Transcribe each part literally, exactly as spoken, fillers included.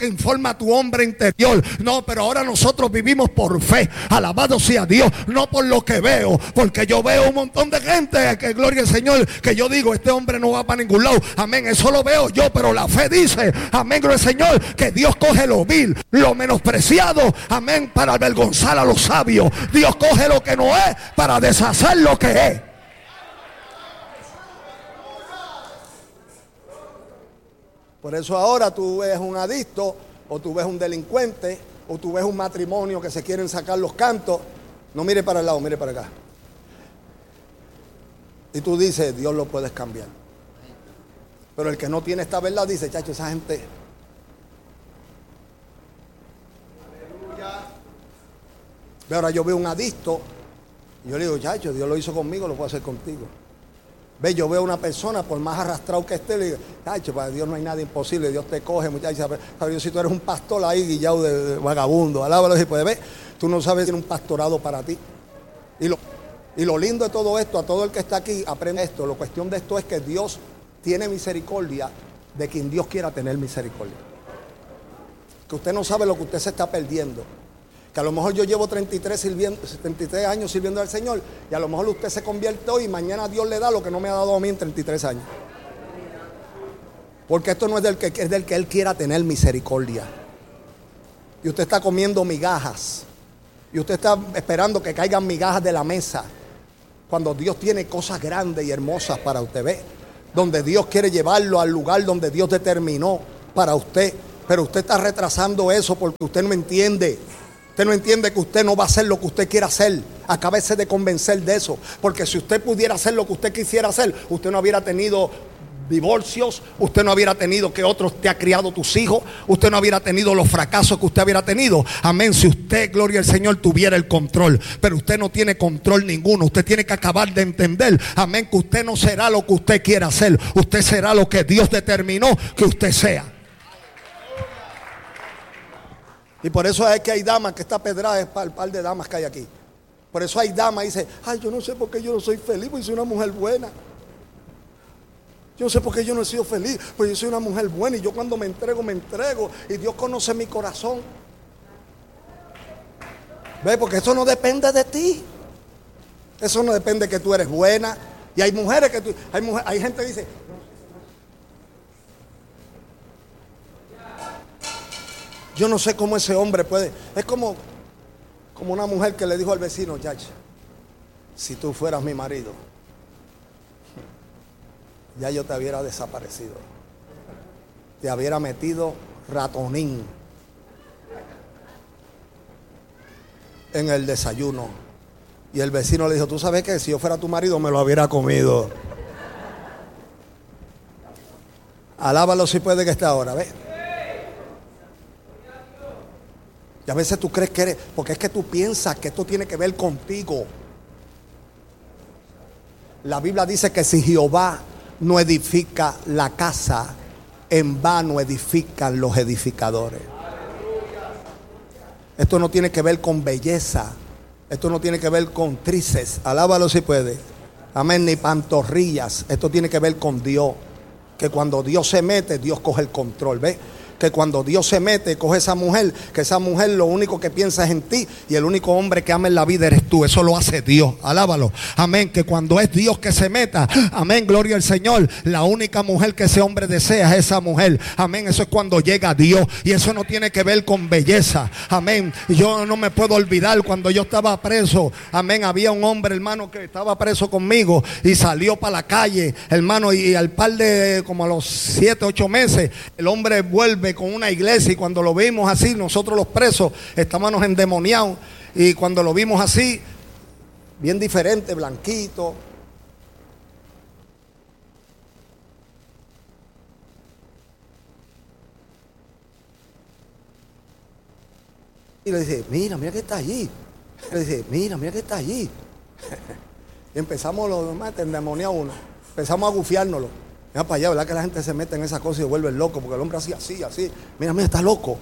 que informa tu hombre interior. No, pero ahora nosotros vivimos por fe. Alabado sea Dios, no por lo que veo, porque yo veo un montón de gente, que gloria al Señor, que yo digo, este hombre no va para ningún lado. Amén, eso lo veo yo, pero la fe dice, amén, gloria al Señor, que Dios coge lo vil, lo menospreciado, amén, para avergonzar a los sabios. Dios coge lo que no es para deshacer lo que es. Por eso ahora tú ves un adicto, o tú ves un delincuente, o tú ves un matrimonio que se quieren sacar los cantos. No mire para el lado, mire para acá. Y tú dices, Dios lo puedes cambiar. Pero el que no tiene esta verdad dice, chacho, esa gente. Aleluya. Ahora yo veo un adicto, y yo le digo, chacho, Dios lo hizo conmigo, lo puede hacer contigo. Ve, yo veo una persona, por más arrastrado que esté, le digo, chacho, para Dios no hay nada imposible, Dios te coge, muchachos. Pero yo, si tú eres un pastor ahí, guillado de, de vagabundo, alábalo si puedes ver, tú no sabes si tiene un pastorado para ti. Y lo, y lo lindo de todo esto, a todo el que está aquí, aprende esto. La cuestión de esto es que Dios tiene misericordia de quien Dios quiera tener misericordia. Que usted no sabe lo que usted se está perdiendo. Que a lo mejor yo llevo treinta y tres, sirviendo, treinta y tres años sirviendo al Señor, y a lo mejor usted se convierte hoy y mañana Dios le da lo que no me ha dado a mí en treinta y tres años. Porque esto no es del que, es del que Él quiera tener misericordia. Y usted está comiendo migajas. Y usted está esperando que caigan migajas de la mesa. Cuando Dios tiene cosas grandes y hermosas para usted. ¿Ve? Donde Dios quiere llevarlo al lugar donde Dios determinó para usted. Pero usted está retrasando eso porque usted no entiende. Usted no entiende que usted no va a hacer lo que usted quiera hacer. Acábese de convencer de eso. Porque si usted pudiera hacer lo que usted quisiera hacer, usted no hubiera tenido divorcios, usted no hubiera tenido que otros te ha criado tus hijos, usted no hubiera tenido los fracasos que usted hubiera tenido. Amén, si usted, gloria al Señor, tuviera el control. Pero usted no tiene control ninguno. Usted tiene que acabar de entender, amén, que usted no será lo que usted quiera hacer. Usted será lo que Dios determinó que usted sea. Y por eso es que hay damas, que esta pedrada es para el par de damas que hay aquí. Por eso hay damas y dice, ay, yo no sé por qué yo no soy feliz, porque soy una mujer buena. Yo no sé por qué yo no he sido feliz, porque yo soy una mujer buena y yo cuando me entrego, me entrego. Y Dios conoce mi corazón. ¿Ve? Porque eso no depende de ti. Eso no depende de que tú eres buena. Y hay mujeres que tú, hay, mujer, hay gente que dice, yo no sé cómo ese hombre puede. Es como, como una mujer que le dijo al vecino, chacha, si tú fueras mi marido, ya yo te hubiera desaparecido. Te hubiera metido ratonín en el desayuno. Y el vecino le dijo, tú sabes que si yo fuera tu marido me lo hubiera comido. Alábalo si puede que esté ahora, ¿ves? Y a veces tú crees que eres, porque es que tú piensas que esto tiene que ver contigo. La Biblia dice que si Jehová no edifica la casa, en vano edifican los edificadores. Esto no tiene que ver con belleza. Esto no tiene que ver con trices. Alábalo si puede. Amén, ni pantorrillas. Esto tiene que ver con Dios. Que cuando Dios se mete, Dios coge el control. ¿Ves? Que cuando Dios se mete, coge esa mujer, que esa mujer lo único que piensa es en ti, y el único hombre que ama en la vida eres tú. Eso lo hace Dios, alábalo. Amén, que cuando es Dios que se meta, amén, gloria al Señor, la única mujer que ese hombre desea es esa mujer. Amén, eso es cuando llega Dios. Y eso no tiene que ver con belleza. Amén, yo no me puedo olvidar cuando yo estaba preso. Amén, había un hombre, hermano, que estaba preso conmigo y salió para la calle, hermano, y al par de como a los siete, ocho meses, el hombre vuelve con una iglesia, y cuando lo vimos así, nosotros los presos estábamos endemoniados, y cuando lo vimos así, bien diferente, blanquito, y le dice, mira, mira que está allí. Le dice, mira, mira que está allí. Y empezamos los demás, endemoniados uno, empezamos a gufiárnoslo. Mira para allá, ¿verdad que la gente se mete en esa cosa y se vuelve loco? Porque el hombre así, así, así. Mira, mira, está loco.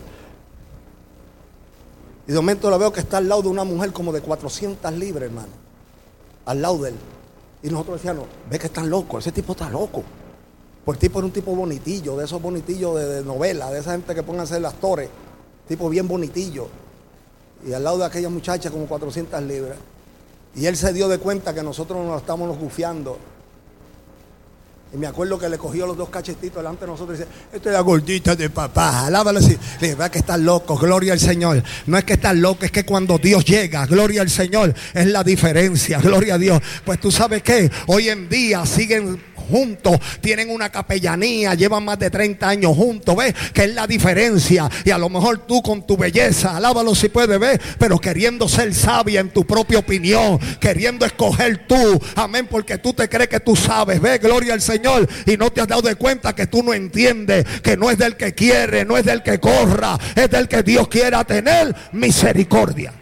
Y de momento lo veo que está al lado de una mujer como de cuatrocientas libras, hermano. Al lado de él. Y nosotros decíamos, ve que está loco, ese tipo está loco. Por tipo era un tipo bonitillo, de esos bonitillos de, de novela, de esa gente que ponen a ser actores, tipo bien bonitillo. Y al lado de aquella muchacha como cuatrocientas libras. Y él se dio de cuenta que nosotros nos estábamos gufiando. Y me acuerdo que le cogió los dos cachetitos delante de nosotros y dice: esta es la gordita de papá, alábalo así. Le dije: va que estás loco, gloria al Señor. No es que estás loco, es que cuando Dios llega, gloria al Señor, es la diferencia, gloria a Dios. Pues tú sabes qué, hoy en día siguen juntos, tienen una capellanía, llevan más de treinta años juntos, ¿ves? Que es la diferencia. Y a lo mejor tú con tu belleza, alábalo si puedes ver, pero queriendo ser sabia en tu propia opinión, queriendo escoger tú, amén, porque tú te crees que tú sabes, ¿ves? Gloria al Señor, y no te has dado de cuenta que tú no entiendes, que no es del que quiere, no es del que corra, es del que Dios quiera tener misericordia.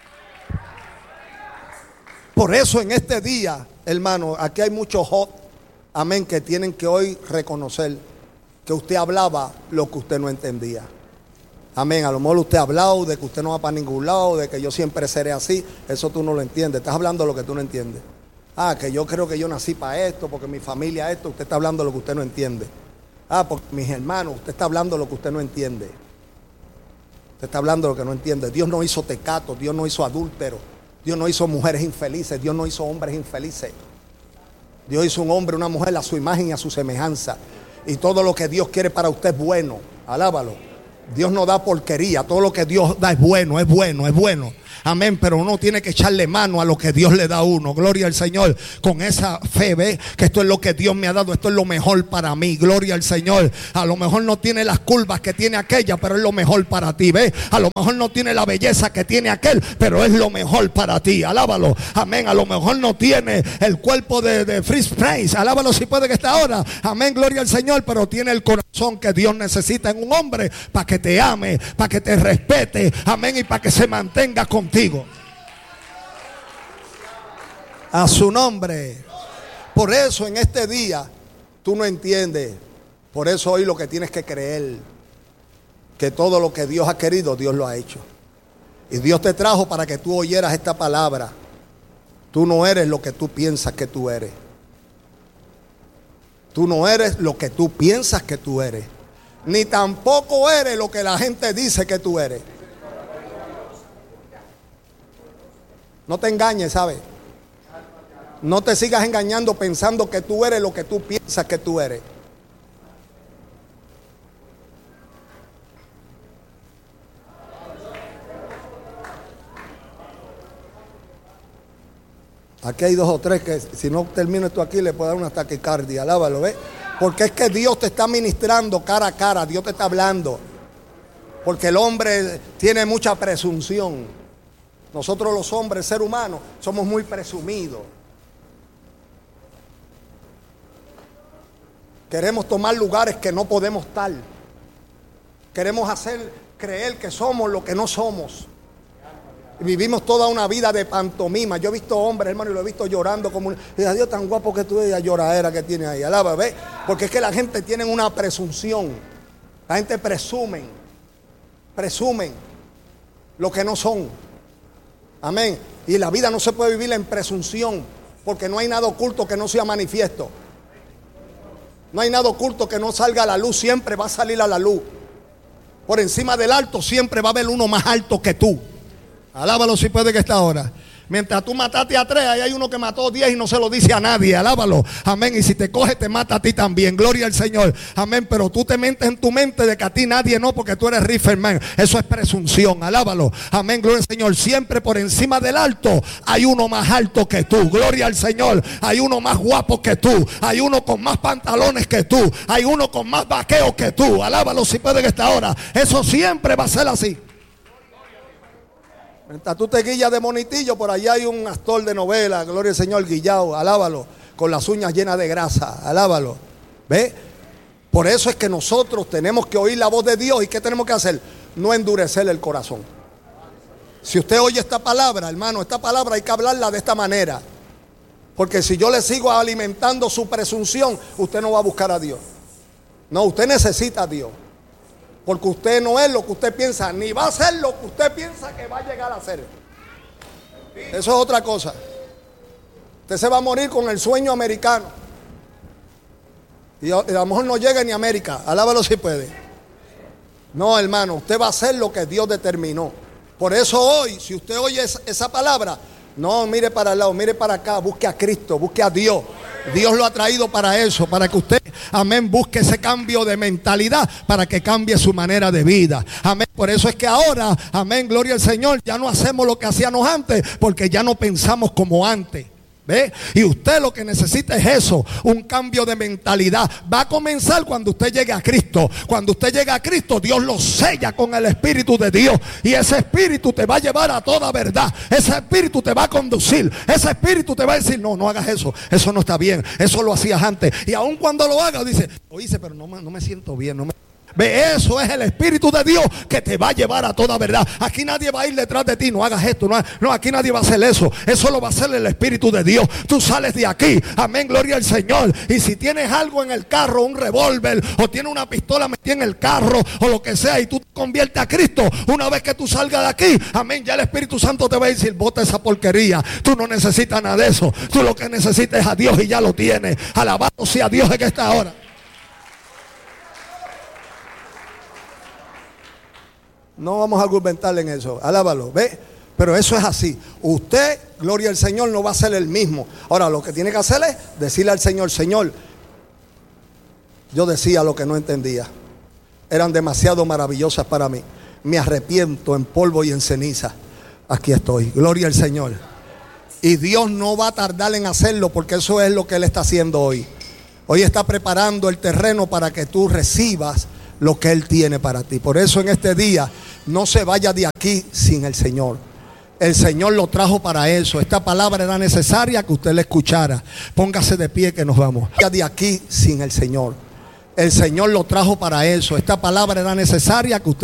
Por eso en este día, hermano, aquí hay muchos hot, amén, que tienen que hoy reconocer que usted hablaba lo que usted no entendía. Amén, a lo mejor usted ha hablado de que usted no va para ningún lado, de que yo siempre seré así. Eso tú no lo entiendes, estás hablando lo que tú no entiendes. Ah, que yo creo que yo nací para esto, porque mi familia esto. Usted está hablando lo que usted no entiende. Ah, porque mis hermanos, usted está hablando lo que usted no entiende. Usted está hablando lo que no entiende. Dios no hizo tecatos, Dios no hizo adúlteros, Dios no hizo mujeres infelices, Dios no hizo hombres infelices. Dios hizo un hombre, una mujer a su imagen y a su semejanza. Y todo lo que Dios quiere para usted es bueno. Alábalo. Dios no da porquería. Todo lo que Dios da es bueno, es bueno, es bueno. Amén, pero uno tiene que echarle mano a lo que Dios le da a uno. Gloria al Señor. Con esa fe, ve que esto es lo que Dios me ha dado. Esto es lo mejor para mí. Gloria al Señor. A lo mejor no tiene las curvas que tiene aquella, pero es lo mejor para ti. Ve, a lo mejor no tiene la belleza que tiene aquel, pero es lo mejor para ti. Alábalo. Amén. A lo mejor no tiene el cuerpo de, de Freeze Prince. Alábalo si puede que está ahora. Amén. Gloria al Señor. Pero tiene el corazón que Dios necesita en un hombre para que te ame, para que te respete. Amén. Y para que se mantenga contigo. A su nombre. Por eso en este día tú no entiendes. Por eso hoy lo que tienes que creer, que todo lo que Dios ha querido, Dios lo ha hecho. Y Dios te trajo para que tú oyeras esta palabra. Tú no eres lo que tú piensas que tú eres. Tú no eres lo que tú piensas que tú eres. Ni tampoco eres lo que la gente dice que tú eres. No te engañes, ¿sabes? No te sigas engañando pensando que tú eres lo que tú piensas que tú eres. Aquí hay dos o tres que si no termino esto aquí le puedo dar una taquicardia. Alábalo, ¿ves? Porque es que Dios te está ministrando cara a cara. Dios te está hablando. Porque el hombre tiene mucha presunción. Nosotros los hombres, ser humanos, somos muy presumidos. Queremos tomar lugares que no podemos estar. Queremos hacer creer que somos lo que no somos. Y vivimos toda una vida de pantomima. Yo he visto hombres, hermano, y lo he visto llorando como un... Y Dios, tan guapo que tú eres, la lloradera que tiene ahí. Alaba, ¿ves? Porque es que la gente tiene una presunción. La gente presumen. Presumen lo que no son. Amén. Y la vida no se puede vivir en presunción, porque no hay nada oculto que no sea manifiesto. No hay nada oculto que no salga a la luz. Siempre va a salir a la luz. Por encima del alto siempre va a haber uno más alto que tú. Alábalo si puede que está ahora. Mientras tú mataste a tres, ahí hay uno que mató diez y no se lo dice a nadie. Alábalo. Amén. Y si te coge, te mata a ti también. Gloria al Señor. Amén. Pero tú te mentes en tu mente de que a ti nadie no, porque tú eres Rifferman. Eso es presunción. Alábalo. Amén. Gloria al Señor. Siempre por encima del alto hay uno más alto que tú. Gloria al Señor. Hay uno más guapo que tú. Hay uno con más pantalones que tú. Hay uno con más vaqueo que tú. Alábalo si puede que está ahora. Eso siempre va a ser así. Mientras tú te guillas de monitillo, por allá hay un actor de novela, gloria al Señor, guillao, alábalo, con las uñas llenas de grasa, alábalo. ¿Ve? Por eso es que nosotros tenemos que oír la voz de Dios. ¿Y qué tenemos que hacer? No endurecer el corazón. Si usted oye esta palabra, hermano, esta palabra hay que hablarla de esta manera. Porque si yo le sigo alimentando su presunción, usted no va a buscar a Dios. No, usted necesita a Dios. Porque usted no es lo que usted piensa, ni va a ser lo que usted piensa que va a llegar a ser. Eso es otra cosa. Usted se va a morir con el sueño americano. Y a lo mejor no llega ni a América. Alábalo si puede. No, hermano, usted va a hacer lo que Dios determinó. Por eso hoy, si usted oye esa palabra, no mire para el lado, mire para acá, busque a Cristo, busque a Dios. Dios lo ha traído para eso, para que usted, amén, busque ese cambio de mentalidad, para que cambie su manera de vida. Amén. Por eso es que ahora, amén, gloria al Señor, ya no hacemos lo que hacíamos antes, porque ya no pensamos como antes. ¿Ve? Y usted lo que necesita es eso, un cambio de mentalidad. Va a comenzar cuando usted llegue a Cristo. Cuando usted llegue a Cristo, Dios lo sella con el Espíritu de Dios. Y ese Espíritu te va a llevar a toda verdad. Ese Espíritu te va a conducir. Ese Espíritu te va a decir, no, no hagas eso. Eso no está bien. Eso lo hacías antes. Y aun cuando lo hagas, dice, lo hice, pero no, no me siento bien, no me... Ve, eso es el Espíritu de Dios que te va a llevar a toda verdad. Aquí nadie va a ir detrás de ti. No hagas esto, no, no, aquí nadie va a hacer eso. Eso lo va a hacer el Espíritu de Dios. Tú sales de aquí, amén, gloria al Señor. Y si tienes algo en el carro, un revólver, o tienes una pistola metida en el carro, o lo que sea, y tú te conviertes a Cristo, una vez que tú salgas de aquí, amén, ya el Espíritu Santo te va a decir, bota esa porquería. Tú no necesitas nada de eso. Tú lo que necesitas es a Dios y ya lo tienes. Alabado sea Dios en esta hora. No vamos a argumentar en eso, alábalo, ¿ve? Pero eso es así. Usted, gloria al Señor, no va a ser el mismo. Ahora lo que tiene que hacer es decirle al Señor, Señor, yo decía lo que no entendía. Eran demasiado maravillosas para mí. Me arrepiento en polvo y en ceniza. Aquí estoy, gloria al Señor. Y Dios no va a tardar en hacerlo, porque eso es lo que Él está haciendo hoy. Hoy está preparando el terreno para que tú recibas lo que Él tiene para ti. Por eso en este día no se vaya de aquí sin el Señor. El Señor lo trajo para eso. Esta palabra era necesaria que usted la escuchara. Póngase de pie que nos vamos. Vaya de aquí sin el Señor. El Señor lo trajo para eso. Esta palabra era necesaria que usted